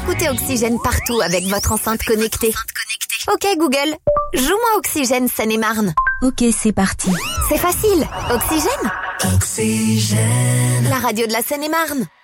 écoutez Oxygène partout avec votre enceinte connectée. Ok Google, joue-moi Oxygène Seine-et-Marne. Ok, c'est parti. C'est facile. Oxygène. Oxygène. La radio de la Seine-et-Marne.